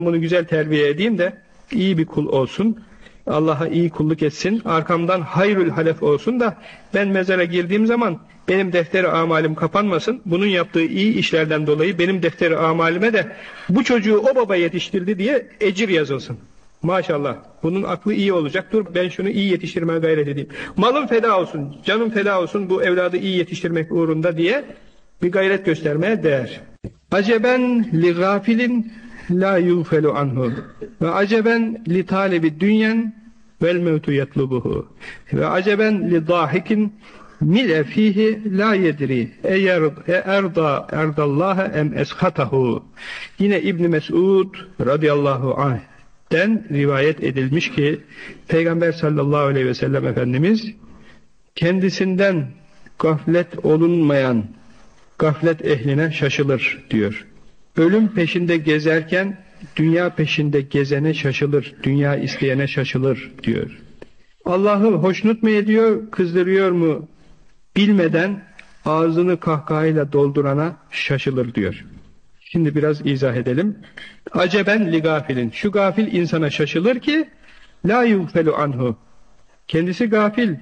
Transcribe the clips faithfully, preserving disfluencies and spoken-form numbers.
bunu güzel terbiye edeyim de iyi bir kul olsun. Allah'a iyi kulluk etsin. Arkamdan hayrül halef olsun da ben mezara girdiğim zaman benim defteri amalim kapanmasın. Bunun yaptığı iyi işlerden dolayı benim defteri amalime de bu çocuğu o baba yetiştirdi diye ecir yazılsın. Maşallah. Bunun aklı iyi olacak. Dur ben şunu iyi yetiştirmeye gayret edeyim. Malım feda olsun, canım feda olsun bu evladı iyi yetiştirmek uğrunda diye bir gayret göstermeye değer. Aceben li gafilin la yufelu anhu ve aceben li talebi dünyen vel mevtu yatlubuhu ve aceben li dahikin mil'e fihi la yedri e erda erdallaha em eshatahu. Yine İbn Mesud radıyallahu anh'ten rivayet edilmiş ki Peygamber sallallahu aleyhi ve sellem Efendimiz kendisinden gaflet olunmayan gaflet ehline şaşılır diyor. Ölüm peşinde gezerken dünya peşinde gezene şaşılır, dünya isteyene şaşılır diyor. Allah'ı hoşnut mu ediyor, kızdırıyor mu bilmeden ağzını kahkahayla doldurana şaşılır diyor. Şimdi biraz izah edelim. Aceben li gafilin. Şu gafil insana şaşılır ki la yufelu anhu. Kendisi gafil.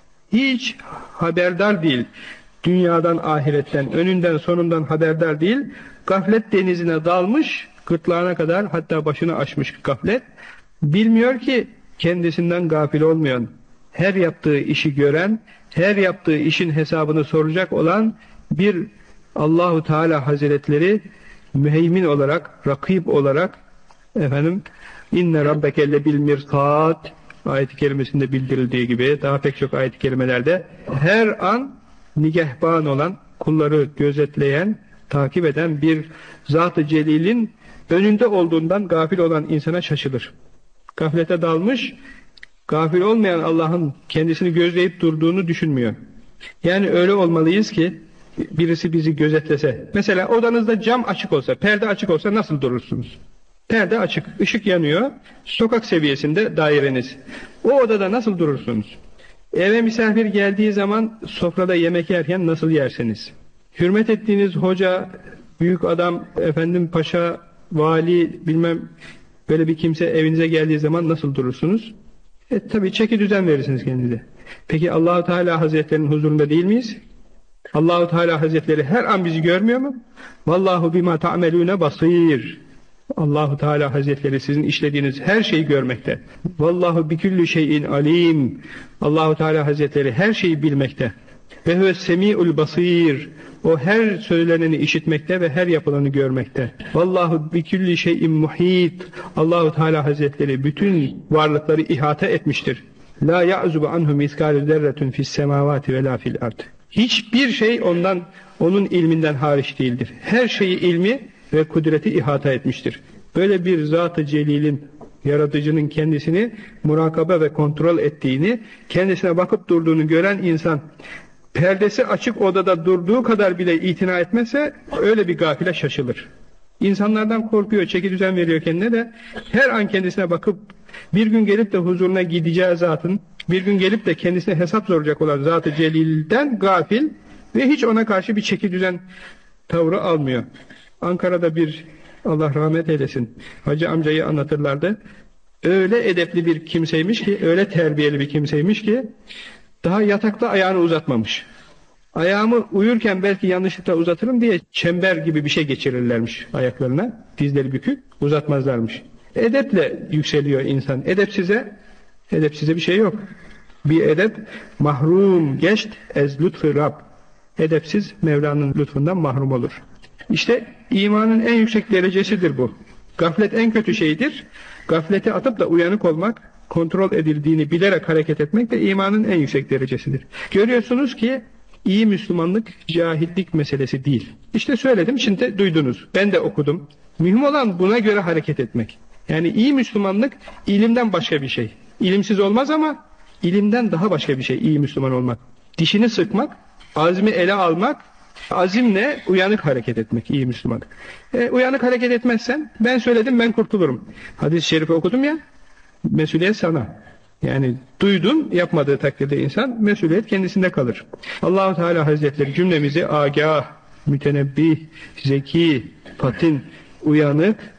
Hiç haberdar değil. Dünyadan, ahiretten, önünden, sonundan haberdar değil. Gaflet denizine dalmış, gırtlağına kadar hatta başını aşmış gaflet. Bilmiyor ki kendisinden gafil olmayan, her yaptığı işi gören, her yaptığı işin hesabını soracak olan bir Allahu Teala Hazretleri müheymin olarak, rakib olarak efendim inne rabbeke bil mirsad ayet-i kerimesinde bildirildiği gibi daha pek çok ayet-i kerimelerde her an nigehban olan, kulları gözetleyen, takip eden bir Zat-ı Celil'in önünde olduğundan gafil olan insana şaşılır. Gaflete dalmış, gafil olmayan Allah'ın kendisini gözleyip durduğunu düşünmüyor. Yani öyle olmalıyız ki birisi bizi gözetlese. Mesela odanızda cam açık olsa, perde açık olsa nasıl durursunuz? Perde açık, ışık yanıyor, sokak seviyesinde daireniz. O odada nasıl durursunuz? Eve misafir geldiği zaman sofrada yemek yerken nasıl yersiniz? Hürmet ettiğiniz hoca, büyük adam, efendim paşa, vali, bilmem böyle bir kimse evinize geldiği zaman nasıl durursunuz? E tabi çeki düzen verirsiniz kendinize. Peki Allahu Teala Hazretlerinin huzurunda değil miyiz? Allahu Teala Hazretleri her an bizi görmüyor mu? Vallahu bima ta'melune basir. Allahu Teala Hazretleri sizin işlediğiniz her şeyi görmekte. Vallahu bikulli şeyin alim. Allahu Teala Hazretleri her şeyi bilmekte. Ve huve semi'ul basir. O her söyleneni işitmekte ve her yapılanı görmekte. Vallahu bikulli şeyin muhit. Allahu Teala Hazretleri bütün varlıkları ihata etmiştir. La ya'zubu anhu miskal zerretun fis semavati ve la fil ard. Hiçbir şey ondan, onun ilminden hariç değildir. Her şeyi ilmi ve kudreti ihata etmiştir. Böyle bir Zat-ı Celil'in, yaratıcının kendisini murakabe ve kontrol ettiğini, kendisine bakıp durduğunu gören insan, perdesi açık odada durduğu kadar bile itina etmezse, öyle bir gafile şaşılır. İnsanlardan korkuyor, çeki düzen veriyor kendine de, her an kendisine bakıp, bir gün gelip de huzuruna gideceği zatın, bir gün gelip de kendisine hesap soracak olan Zat-ı Celil'den gafil ve hiç ona karşı bir çeki düzen tavrı almıyor. Ankara'da bir, Allah rahmet eylesin, hacı amcayı anlatırlardı. Öyle edepli bir kimseymiş ki, öyle terbiyeli bir kimseymiş ki, daha yatakta ayağını uzatmamış. Ayağımı uyurken belki yanlışlıkla uzatırım diye çember gibi bir şey geçirirlermiş ayaklarına, dizleri bükük, uzatmazlarmış. Edeple yükseliyor insan. Edepsize, edepsize bir şey yok. Bir edep, mahrum geçt ez lütfü Rab. Edepsiz Mevla'nın lütfundan mahrum olur. İşte imanın en yüksek derecesidir bu. Gaflet en kötü şeydir. Gafleti atıp da uyanık olmak, kontrol edildiğini bilerek hareket etmek de imanın en yüksek derecesidir. Görüyorsunuz ki iyi Müslümanlık cahillik meselesi değil. İşte söyledim, şimdi duydunuz. Ben de okudum. Mühim olan buna göre hareket etmek. Yani iyi Müslümanlık ilimden başka bir şey. İlimsiz olmaz ama ilimden daha başka bir şey iyi Müslüman olmak. Dişini sıkmak, azmi ele almak, azimle uyanık hareket etmek iyi Müslümanlık. E, uyanık hareket etmezsen ben söyledim ben kurtulurum. Hadis-i şerifi okudum ya, mesuliyet sana. Yani duydun, yapmadığı takdirde insan mesuliyet kendisinde kalır. Allah-u Teala Hazretleri cümlemizi agah, mütenebbih, zeki, patin, uyanık,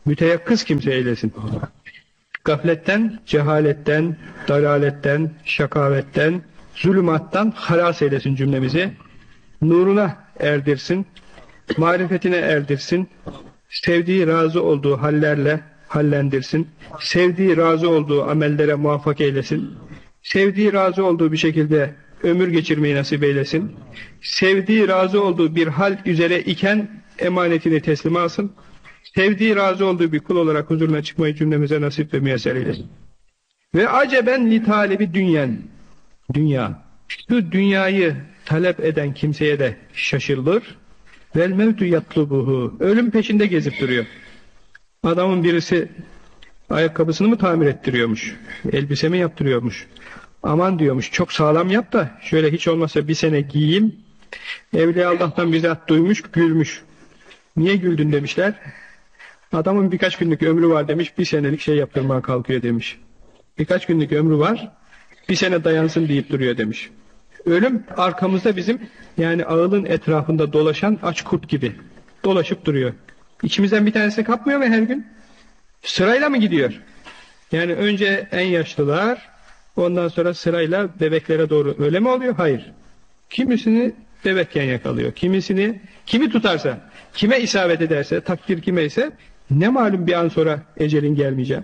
müteyakkız kimse eylesin. Gafletten, cehaletten, dalaletten, şakavetten, zulümattan halas eylesin cümlemizi. Nuruna erdirsin, marifetine erdirsin, sevdiği, razı olduğu hallerle hallendirsin, sevdiği, razı olduğu amellere muvaffak eylesin, sevdiği, razı olduğu bir şekilde ömür geçirmeyi nasip eylesin, sevdiği, razı olduğu bir hal üzere iken emanetini teslim alsın, sevdiği, razı olduğu bir kul olarak huzuruna çıkmayı cümlemize nasip ve müyesser eylesin. Ve aceben li talebi dünyen, dünya, şu dünyayı talep eden kimseye de şaşırılır. Vel mevtu yatlubuhu, ölüm peşinde gezip duruyor. Adamın birisi ayakkabısını mı tamir ettiriyormuş, elbise mi yaptırıyormuş, aman diyormuş çok sağlam yap da şöyle hiç olmazsa bir sene giyeyim. Evliya Allah'tan bizzat duymuş, gülmüş. Niye güldün demişler. Adamın birkaç günlük ömrü var demiş, bir senelik şey yaptırmaya kalkıyor demiş. Birkaç günlük ömrü var, bir sene dayansın deyip duruyor demiş. Ölüm arkamızda bizim, yani ağılın etrafında dolaşan aç kurt gibi dolaşıp duruyor. İçimizden bir tanesini kapmıyor mu her gün? Sırayla mı gidiyor? Yani önce en yaşlılar, ondan sonra sırayla bebeklere doğru, öyle mi oluyor? Hayır. Kimisini bebekken yakalıyor, kimisini, kimi tutarsa, kime isabet ederse, takdir kime ise, ne malum bir an sonra ecelin gelmeyeceği.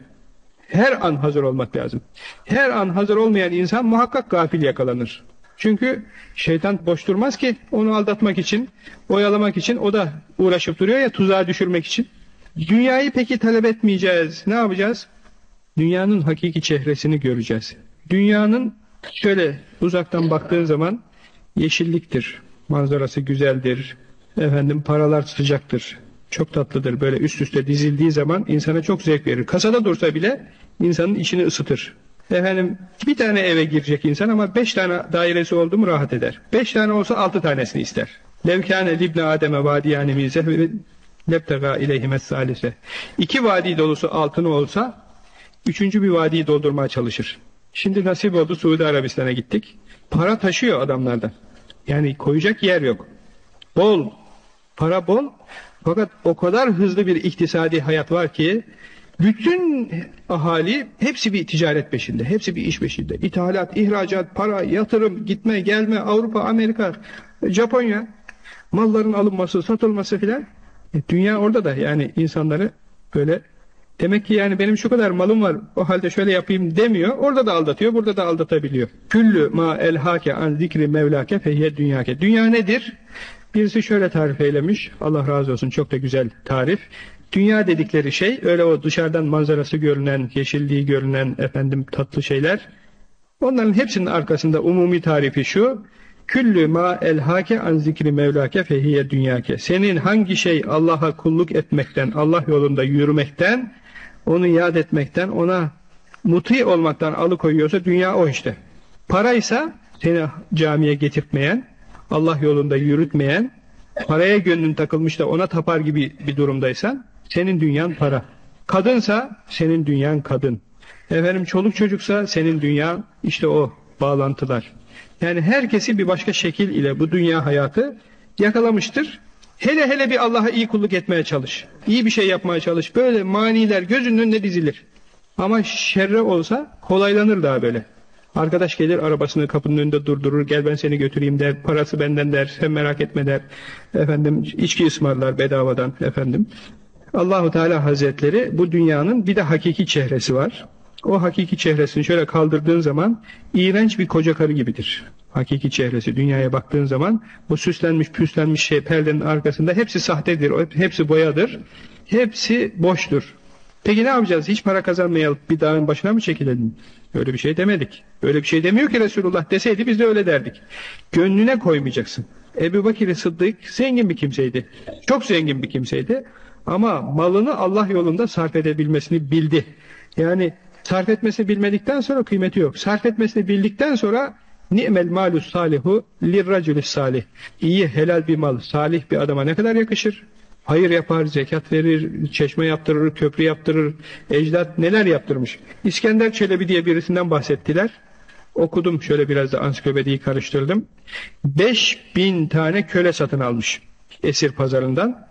Her an hazır olmak lazım. Her an hazır olmayan insan muhakkak gafil yakalanır. Çünkü şeytan boş durmaz ki onu aldatmak için, oyalamak için, o da uğraşıp duruyor ya tuzağa düşürmek için. Dünyayı peki talep etmeyeceğiz. Ne yapacağız? Dünyanın hakiki çehresini göreceğiz. Dünyanın şöyle uzaktan baktığın zaman yeşilliktir, manzarası güzeldir, efendim paralar sıcaktır, çok tatlıdır. Böyle üst üste dizildiği zaman insana çok zevk verir. Kasada dursa bile insanın içini ısıtır. Efendim bir tane eve girecek insan ama beş tane dairesi oldu mu rahat eder. Beş tane olsa altı tanesini ister. Levkâne libne Adem'e vadiyâne min zehvin lebtegâ ileyhimes salise. İki vadi dolusu altını olsa üçüncü bir vadiyi doldurmaya çalışır. Şimdi nasip oldu, Suudi Arabistan'a gittik. Para taşıyor adamlardan. Yani koyacak yer yok. Bol, para bol. Fakat o kadar hızlı bir iktisadi hayat var ki bütün ahali hepsi bir ticaret peşinde, hepsi bir iş peşinde. İthalat, ihracat, para, yatırım, gitme, gelme, Avrupa, Amerika, Japonya, malların alınması, satılması filan. E, dünya orada da, yani insanları böyle, demek ki yani benim şu kadar malım var, o halde şöyle yapayım demiyor. Orada da aldatıyor, burada da aldatabiliyor. Küllü ma elhake an zikri mevlake fehye dünyake. Dünya nedir? Birisi şöyle tarif eylemiş, Allah razı olsun, çok da güzel tarif. Dünya dedikleri şey, öyle o dışarıdan manzarası görünen, yeşilliği görünen, efendim tatlı şeyler. Onların hepsinin arkasında umumi tarifi şu: küllü ma elhake an zikri mevlake fehiye dünyake. Senin hangi şey Allah'a kulluk etmekten, Allah yolunda yürümekten, onu yad etmekten, ona muti olmaktan alıkoyuyorsa dünya o işte. Paraysa seni camiye getirtmeyen, Allah yolunda yürütmeyen, paraya gönlün takılmış da ona tapar gibi bir durumdaysan senin dünyan para. Kadınsa senin dünyan kadın. Efendim çoluk çocuksa senin dünyan işte o bağlantılar. Yani herkesi bir başka şekil ile bu dünya hayatı yakalamıştır. Hele hele bir Allah'a iyi kulluk etmeye çalış. İyi bir şey yapmaya çalış. Böyle maniler gözünün önüne dizilir. Ama şerre olsa kolaylanır daha böyle. Arkadaş gelir, arabasını kapının önünde durdurur, gel ben seni götüreyim der, parası benden der, sen merak etme der. Efendim içki ısmarlar bedavadan efendim. Allahu Teala Hazretleri bu dünyanın bir de hakiki çehresi var. O hakiki çehresini şöyle kaldırdığın zaman iğrenç bir koca karı gibidir. Hakiki çehresi, dünyaya baktığın zaman bu süslenmiş püslenmiş şey perdenin arkasında hepsi sahtedir, hepsi boyadır, hepsi boştur. Peki ne yapacağız? Hiç para kazanmayalım, bir dağın başına mı çekilelim? Öyle bir şey demedik. Öyle bir şey demiyor ki Resulullah. Deseydi biz de öyle derdik. Gönlüne koymayacaksın. Ebu Bekir Sıddık zengin bir kimseydi. Çok zengin bir kimseydi. Ama malını Allah yolunda sarf edebilmesini bildi. Yani sarf etmesini bilmedikten sonra kıymeti yok. Sarf etmesini bildikten sonra ni'mel malus salihu lirracülis salih. İyi helal bir mal salih bir adama ne kadar yakışır? Hayır yapar, zekat verir, çeşme yaptırır, köprü yaptırır, ecdat neler yaptırmış. İskender Çelebi diye birisinden bahsettiler. Okudum, şöyle biraz da ansiklopediyi karıştırdım. Beş bin tane köle satın almış esir pazarından.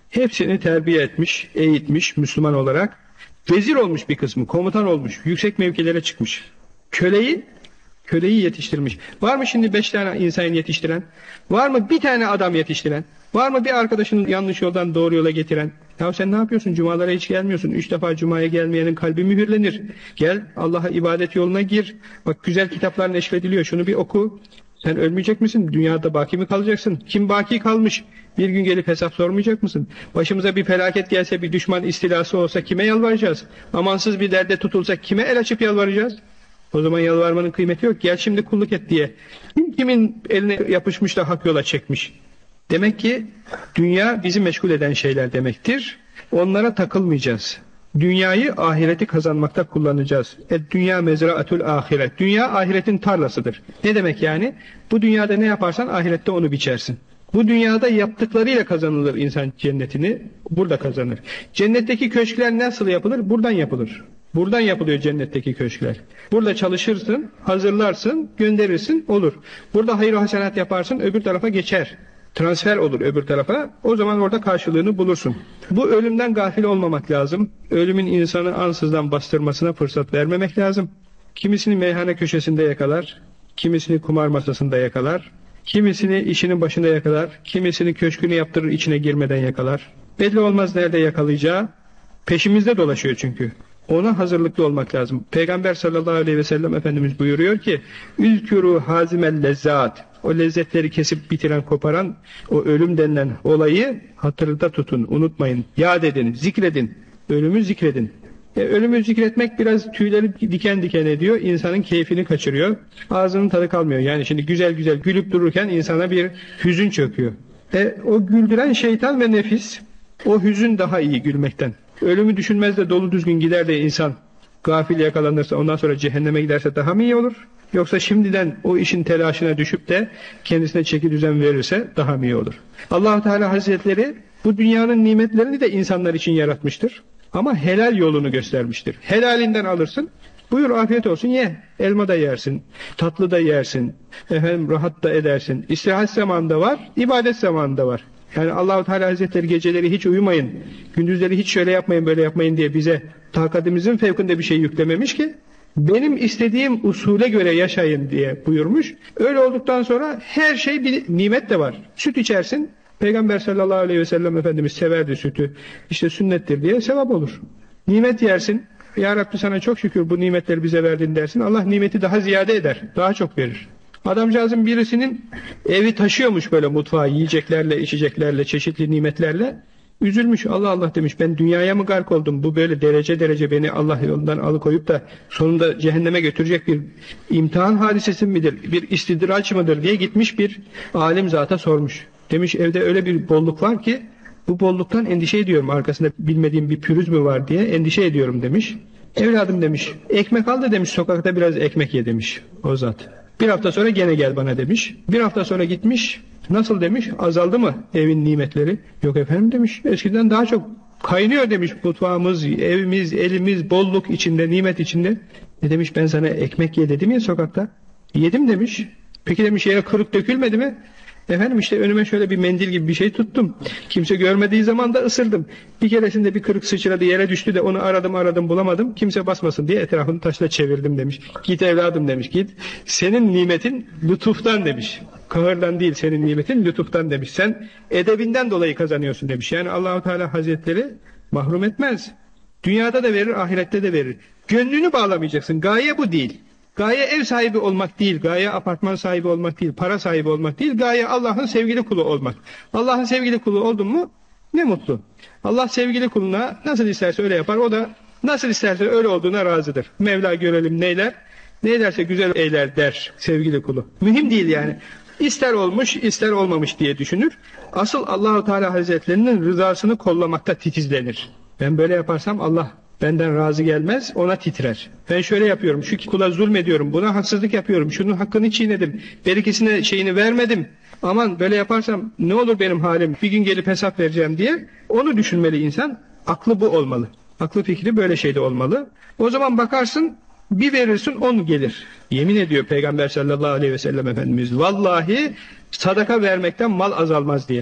Hepsini terbiye etmiş, eğitmiş Müslüman olarak. Vezir olmuş bir kısmı, komutan olmuş, yüksek mevkilere çıkmış. Köleyi, köleyi yetiştirmiş. Var mı şimdi beş tane insan yetiştiren? Var mı bir tane adam yetiştiren? Var mı bir arkadaşını yanlış yoldan doğru yola getiren? Ya sen ne yapıyorsun? Cumalara hiç gelmiyorsun. Üç defa cumaya gelmeyenin kalbi mühürlenir. Gel Allah'a ibadet yoluna gir. Bak güzel kitaplar neşrediliyor. Şunu bir oku. Sen ölmeyecek misin? Dünyada baki mi kalacaksın? Kim baki kalmış? Bir gün gelip hesap sormayacak mısın? Başımıza bir felaket gelse, bir düşman istilası olsa kime yalvaracağız? Amansız bir derde tutulsak kime el açıp yalvaracağız? O zaman yalvarmanın kıymeti yok. Gel şimdi kulluk et diye. Kim kimin eline yapışmış da hak yola çekmiş? Demek ki dünya bizi meşgul eden şeyler demektir. Onlara takılmayacağız. Dünyayı ahireti kazanmakta kullanacağız. E, dünya mezraatul ahiret. Dünya ahiretin tarlasıdır. Ne demek yani? Bu dünyada ne yaparsan ahirette onu biçersin. Bu dünyada yaptıklarıyla kazanılır insan cennetini. Burada kazanır. Cennetteki köşkler nasıl yapılır? Buradan yapılır. Buradan yapılıyor cennetteki köşkler. Burada çalışırsın, hazırlarsın, gönderirsin, olur. Burada hayır hasenat yaparsın, öbür tarafa geçer. Transfer olur öbür tarafa, o zaman orada karşılığını bulursun. Bu ölümden gafil olmamak lazım. Ölümün insanı ansızdan bastırmasına fırsat vermemek lazım. Kimisini meyhane köşesinde yakalar, kimisini kumar masasında yakalar, kimisini işinin başında yakalar, kimisini köşkünü yaptırır içine girmeden yakalar. Belli olmaz nerede yakalayacağı, peşimizde dolaşıyor çünkü. Ona hazırlıklı olmak lazım. Peygamber sallallahu aleyhi ve sellem Efendimiz buyuruyor ki "Ülkürü hazimel lezzat." O lezzetleri kesip bitiren, koparan o ölüm denilen olayı hatırda tutun, unutmayın. Yad edin, zikredin. Ölümü zikredin. E, ölümü zikretmek biraz tüyleri diken diken ediyor. İnsanın keyfini kaçırıyor. Ağzının tadı kalmıyor. Yani şimdi güzel güzel gülüp dururken insana bir hüzün çöküyor. E, o güldüren şeytan ve nefis, o hüzün daha iyi gülmekten. Ölümü düşünmez de dolu düzgün gider de insan gafil yakalanırsa, ondan sonra cehenneme giderse daha mı iyi olur? Yoksa şimdiden o işin telaşına düşüp de kendisine çeki düzen verirse daha mı iyi olur? Allah-u Teala Hazretleri bu dünyanın nimetlerini de insanlar için yaratmıştır. Ama helal yolunu göstermiştir. Helalinden alırsın, buyur afiyet olsun ye. Elma da yersin, tatlı da yersin, efendim rahat da edersin. İstirahat zamanında var, ibadet zamanında var. Yani Allah-u Teala Hazretleri geceleri hiç uyumayın, gündüzleri hiç şöyle yapmayın böyle yapmayın diye bize takatimizin fevkinde bir şey yüklememiş ki, benim istediğim usule göre yaşayın diye buyurmuş. Öyle olduktan sonra her şey bir nimet de var. Süt içersin, Peygamber sallallahu aleyhi ve sellem Efendimiz severdi sütü, işte sünnettir diye sevap olur. Nimet yersin, Ya Rabbi sana çok şükür bu nimetleri bize verdin dersin, Allah nimeti daha ziyade eder, daha çok verir. Adamcağızın birisinin evi taşıyormuş böyle mutfağı, yiyeceklerle, içeceklerle, çeşitli nimetlerle. Üzülmüş, Allah Allah demiş, ben dünyaya mı gark oldum? Bu böyle derece derece beni Allah yolundan alıkoyup da sonunda cehenneme götürecek bir imtihan hadisesi midir? Bir istidraç mıdır diye gitmiş bir alim zata sormuş. Demiş evde öyle bir bolluk var ki bu bolluktan endişe ediyorum. Arkasında bilmediğim bir pürüz mü var diye endişe ediyorum demiş. Evladım demiş, ekmek al da demiş, sokakta biraz ekmek ye demiş o zat. Bir hafta sonra gene gel bana demiş. Bir hafta sonra gitmiş. Nasıl demiş? Azaldı mı evin nimetleri? Yok efendim demiş. Eskiden daha çok kaynıyor demiş mutfağımız, evimiz, elimiz bolluk içinde, nimet içinde. Ne demiş, ben sana ekmek ye dedim ya sokakta. Yedim demiş. Peki demiş yere kırık dökülmedi mi? Efendim işte önüme şöyle bir mendil gibi bir şey tuttum. Kimse görmediği zaman da ısırdım. Bir keresinde bir kırık sıçradı, yere düştü de onu aradım aradım bulamadım. Kimse basmasın diye etrafını taşla çevirdim demiş. Git evladım demiş, git. Senin nimetin lütuftan demiş. Kahırdan değil, senin nimetin lütuftan demiş. Sen edebinden dolayı kazanıyorsun demiş. Yani Allah-u Teala Hazretleri mahrum etmez. Dünyada da verir, ahirette de verir. Gönlünü bağlamayacaksın. Gaye bu değil. Gaye ev sahibi olmak değil, gaye apartman sahibi olmak değil, para sahibi olmak değil, gaye Allah'ın sevgili kulu olmak. Allah'ın sevgili kulu oldun mu ne mutlu. Allah sevgili kuluna nasıl isterse öyle yapar, o da nasıl isterse öyle olduğuna razıdır. Mevla görelim neyler, neylerse güzel eyler der sevgili kulu. Mühim değil yani. İster olmuş, ister olmamış diye düşünür. Asıl Allah-u Teala Hazretlerinin rızasını kollamakta titizlenir. Ben böyle yaparsam Allah benden razı gelmez, ona titrer. Ben şöyle yapıyorum, şu kula zulmediyorum, buna haksızlık yapıyorum, şunun hakkını çiğnedim, berikesine şeyini vermedim. Aman böyle yaparsam ne olur benim halim, bir gün gelip hesap vereceğim diye onu düşünmeli insan. Aklı bu olmalı. Aklı fikri böyle şeyde olmalı. O zaman bakarsın, bir verirsin on gelir. Yemin ediyor Peygamber sallallahu aleyhi ve sellem Efendimiz, vallahi sadaka vermekten mal azalmaz diye.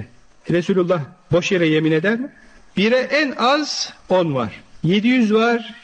Resulullah boş yere yemin eder mi? Bire en az on var. yedi yüz var,